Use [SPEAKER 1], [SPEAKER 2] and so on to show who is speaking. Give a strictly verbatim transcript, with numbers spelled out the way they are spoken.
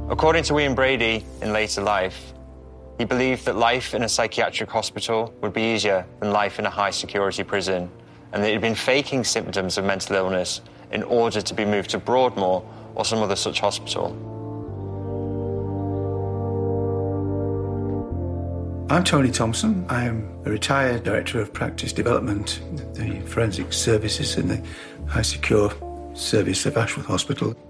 [SPEAKER 1] According to Ian Brady in later life, he believed that life in a psychiatric hospital would be easier than life in a high-security prison, and that he'd been faking symptoms of mental illness in order to be moved to Broadmoor or some other such hospital.
[SPEAKER 2] I'm Tony Thompson. I'm a retired Director of Practice Development at the Forensic Services in the High Secure Service of Ashworth Hospital.